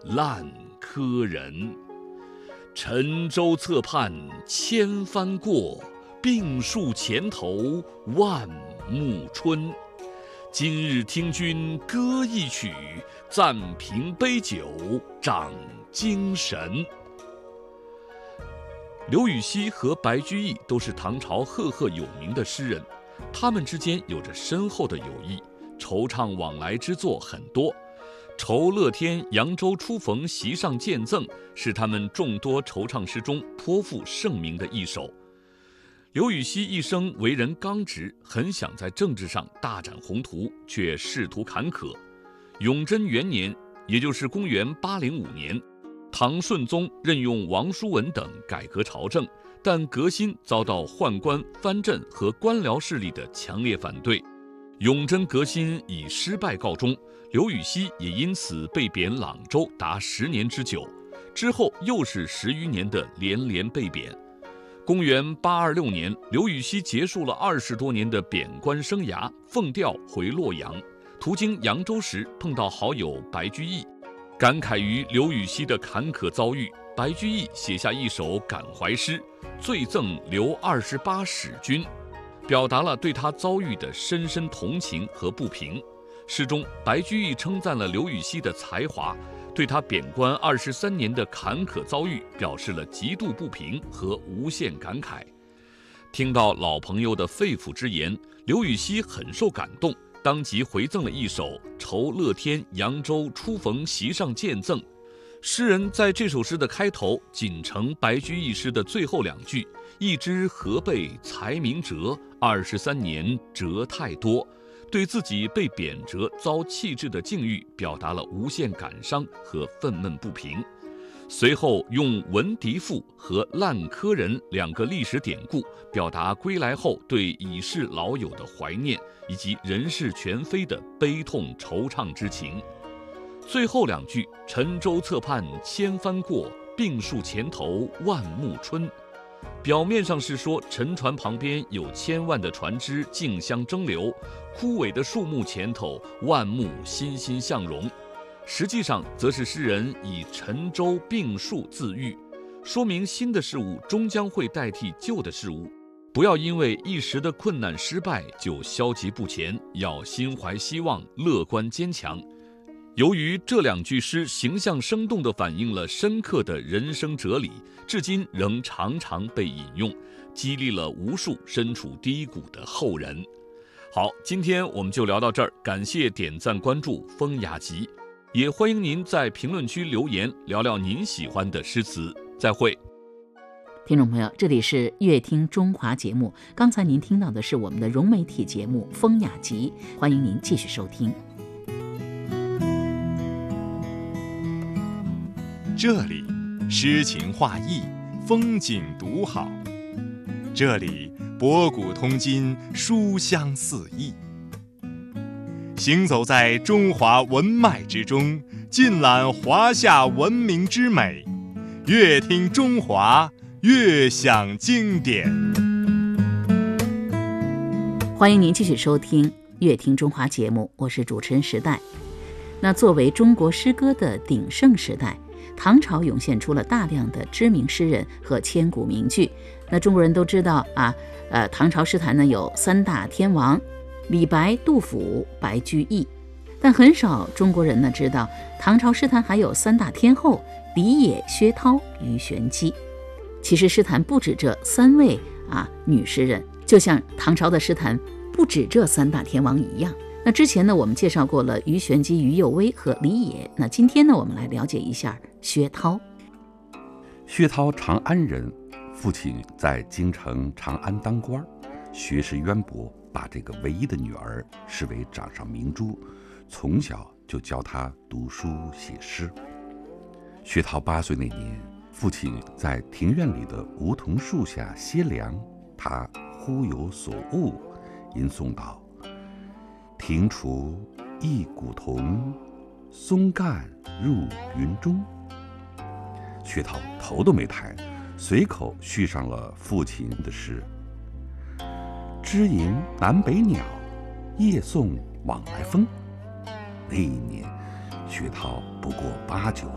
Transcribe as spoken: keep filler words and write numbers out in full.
烂柯人。沉舟侧畔千帆过，病树前头万木春。今日听君歌一曲，暂凭杯酒长精神。刘禹锡和白居易都是唐朝赫赫有名的诗人，他们之间有着深厚的友谊，惆怅往来之作很多。酬乐天扬州初逢席上见赠是他们众多惆怅诗中颇负盛名的一首。刘禹锡一生为人刚直，很想在政治上大展宏图，却仕途坎坷。永贞元年，也就是公元八零五年，唐顺宗任用王叔文等改革朝政，但革新遭到宦官、藩镇和官僚势力的强烈反对。永贞革新以失败告终，刘禹锡也因此被贬朗州达十年之久，之后又是十余年的连连被贬。公元八二六年，刘禹锡结束了二十多年的贬官生涯，奉调回洛阳。途经扬州时，碰到好友白居易，感慨于刘禹锡的坎坷遭遇，白居易写下一首感怀诗，醉赠刘二十八使君，表达了对他遭遇的深深同情和不平。诗中，白居易称赞了刘禹锡的才华，对他贬官二十三年的坎坷遭遇表示了极度不平和无限感慨。听到老朋友的肺腑之言，刘禹锡很受感动，当即回赠了一首《酬乐天扬州初逢席上见赠》。诗人在这首诗的开头仅承白居易诗的最后两句：一知河背才名折，二十三年折太多，对自己被贬谪遭弃置的境遇表达了无限感伤和愤懑不平。随后用闻笛赋和烂柯人两个历史典故，表达归来后对已逝老友的怀念，以及人事全非的悲痛惆怅之情。最后两句：沉舟侧畔千帆过，病树前头万木春。表面上是说沉船旁边有千万的船只竞相争流，枯萎的树木前头万木欣欣向荣，实际上则是诗人以沉舟病树自喻，说明新的事物终将会代替旧的事物，不要因为一时的困难失败就消极不前，要心怀希望，乐观坚强。由于这两句诗形象生动地反映了深刻的人生哲理，至今仍常常被引用，激励了无数身处低谷的后人。好，今天我们就聊到这儿，感谢点赞关注风雅集，也欢迎您在评论区留言聊聊您喜欢的诗词。再会。 听众朋友，这里是乐听中华节目，刚才您听到的是我们的融媒体节目风雅集，欢迎您继续收听。 这里诗情画意，风景独好。这里博古通今，书香四溢。行走在中华文脉之中，尽览华夏文明之美。乐听中华，乐享经典。 欢迎您继续收听乐听中华节目，我是主持人时代。那作为中国诗歌的鼎盛时代，唐朝涌现出了大量的知名诗人和千古名句。那中国人都知道啊，呃，唐朝诗坛呢有三大天王：李白、杜甫、白居易。但很少中国人呢知道，唐朝诗坛还有三大天后：李野、薛涛、鱼玄机。其实诗坛不止这三位啊女诗人，就像唐朝的诗坛不止这三大天王一样。那之前呢，我们介绍过了鱼玄机、于右威和李野。那今天呢，我们来了解一下薛涛。 薛涛长安人，父亲在京城长安当官，学识渊博，把这个唯一的女儿视为掌上明珠，从小就教她读书写诗。薛涛八岁那年，父亲在庭院里的梧桐树下歇凉，他忽有所悟，吟诵道：庭除一古桐，松干入云中。薛涛头都没抬，随口续上了父亲的诗：知吟南北鸟，夜送往来风。那一年，薛涛不过八九